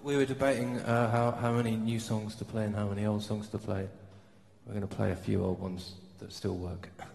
we were debating how many new songs to play and how many old songs to play. We're going to play a few old ones that still work.